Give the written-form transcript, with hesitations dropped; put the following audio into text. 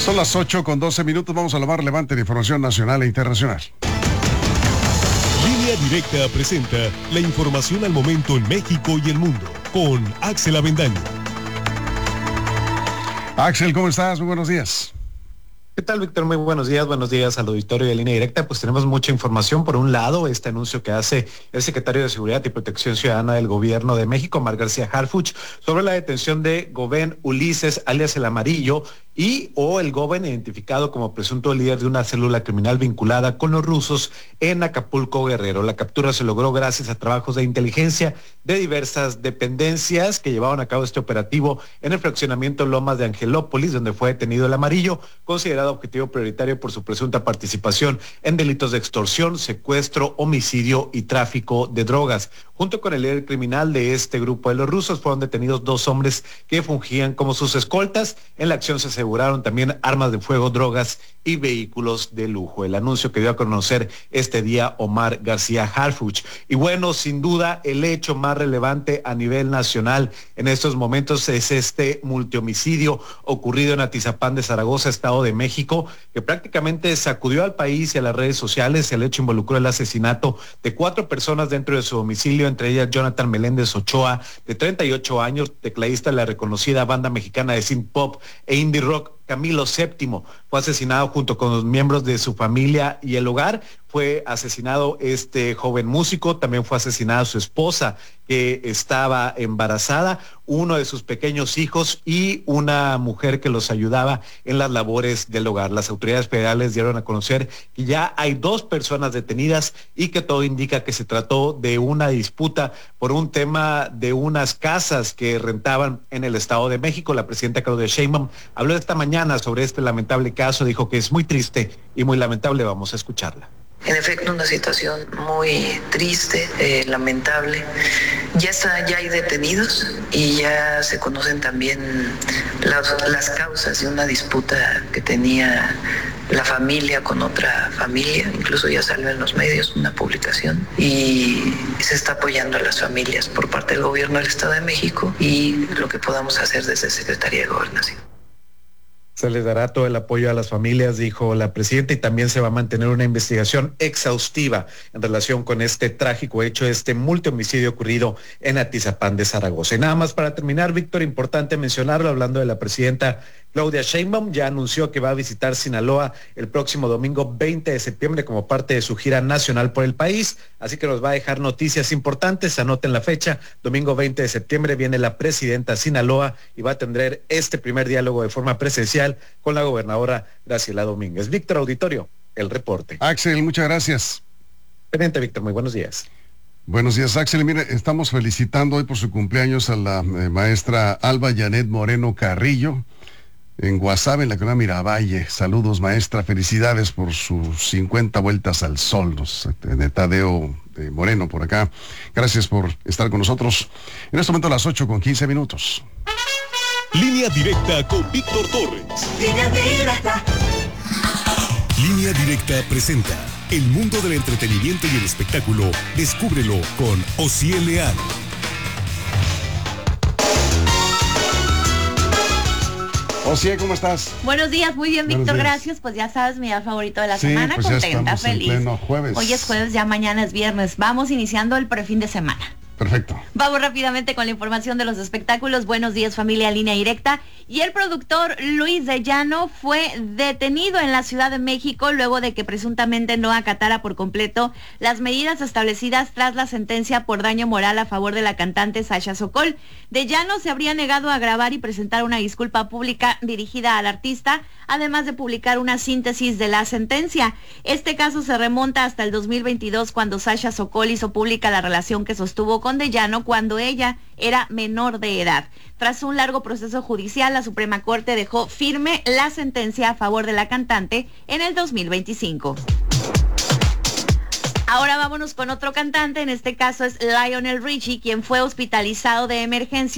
Son las 8:12. Vamos a lo más relevante de información nacional e internacional. Línea Directa presenta la información al momento en México y el mundo con Axel Avendaño. Axel, ¿cómo estás? Muy buenos días. ¿Qué tal, Víctor? Muy buenos días al auditorio de Línea Directa. Pues tenemos mucha información. Por un lado, este anuncio que hace el secretario de Seguridad y Protección Ciudadana del Gobierno de México, Omar García Harfuch, sobre la detención de Gobén Ulises, alias El Amarillo, o el Gobén, identificado como presunto líder de una célula criminal vinculada con los rusos en Acapulco, Guerrero. La captura se logró gracias a trabajos de inteligencia de diversas dependencias que llevaron a cabo este operativo en el fraccionamiento Lomas de Angelópolis, donde fue detenido El Amarillo, considerado objetivo prioritario por su presunta participación en delitos de extorsión, secuestro, homicidio y tráfico de drogas. Junto con el líder criminal de este grupo de los rusos, fueron detenidos 2 hombres que fungían como sus escoltas. En la acción se aseguraron también armas de fuego, drogas y vehículos de lujo. El anuncio que dio a conocer este día Omar García Harfuch. Y bueno, sin duda, el hecho más relevante a nivel nacional en estos momentos es este multihomicidio ocurrido en Atizapán de Zaragoza, Estado de México, que prácticamente sacudió al país y a las redes sociales. El hecho involucró el asesinato de 4 personas dentro de su domicilio, entre ellas Jonathan Meléndez Ochoa, de 38 años, tecladista de la reconocida banda mexicana de synth pop e indie rock Camilo VII. Fue asesinado junto con los miembros de su familia y el hogar. Fue asesinado este joven músico, también fue asesinada su esposa, que estaba embarazada, uno de sus pequeños hijos y una mujer que los ayudaba en las labores del hogar. Las autoridades federales dieron a conocer que ya hay 2 personas detenidas y que todo indica que se trató de una disputa por un tema de unas casas que rentaban en el Estado de México. La presidenta Claudia Sheinbaum habló esta mañana sobre este lamentable caso, dijo que es muy triste y muy lamentable. Vamos a escucharla. En efecto, una situación muy triste, lamentable. Ya hay detenidos y ya se conocen también las causas de una disputa que tenía la familia con otra familia. Incluso ya salió en los medios una publicación y se está apoyando a las familias por parte del gobierno del Estado de México y lo que podamos hacer desde Secretaría de Gobernación. Se les dará todo el apoyo a las familias, dijo la presidenta, y también se va a mantener una investigación exhaustiva en relación con este trágico hecho, este multihomicidio ocurrido en Atizapán de Zaragoza. Y nada más para terminar, Víctor, importante mencionarlo, hablando de la presidenta Claudia Sheinbaum, ya anunció que va a visitar Sinaloa el próximo domingo 20 de septiembre como parte de su gira nacional por el país, así que nos va a dejar noticias importantes. Anoten la fecha, domingo 20 de septiembre viene la presidenta a Sinaloa y va a tener este primer diálogo de forma presencial con la gobernadora Graciela Domínguez. Víctor, auditorio, el reporte. Axel, muchas gracias. Pendiente, Víctor, muy buenos días. Buenos días, Axel. Mire, estamos felicitando hoy por su cumpleaños a la maestra Alba Janet Moreno Carrillo, en Guasave, en la colonia Miravalle. Saludos, maestra, felicidades por sus 50 vueltas al sol, de Tadeo de Moreno por acá. Gracias por estar con nosotros. En este momento a las 8:15. Línea Directa con Víctor Torres. Línea Directa. Línea Directa presenta el mundo del entretenimiento y el espectáculo. Descúbrelo con Osiel Leal. Osiel, ¿cómo estás? Buenos días, muy bien, Víctor, gracias. Pues ya sabes, mi día favorito de la semana, pues contenta, feliz. En pleno jueves. Hoy es jueves, ya mañana es viernes. Vamos iniciando el prefin de semana. Perfecto. Vamos rápidamente con la información de los espectáculos. Buenos días, familia, Línea Directa. Y el productor Luis de Llano fue detenido en la Ciudad de México luego de que presuntamente no acatara por completo las medidas establecidas tras la sentencia por daño moral a favor de la cantante Sasha Sokol. De Llano se habría negado a grabar y presentar una disculpa pública dirigida al artista, además de publicar una síntesis de la sentencia. Este caso se remonta hasta el 2022, cuando Sasha Sokol hizo pública la relación que sostuvo con De Llano cuando ella era menor de edad. Tras un largo proceso judicial, la Suprema Corte dejó firme la sentencia a favor de la cantante en el 2025. Ahora vámonos con otro cantante, en este caso es Lionel Richie, quien fue hospitalizado de emergencia